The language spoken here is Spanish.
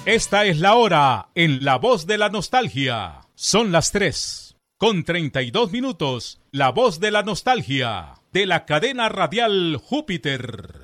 Esta es la hora en La Voz de la Nostalgia. Son las 3:32. La Voz de la Nostalgia, de la cadena radial Júpiter.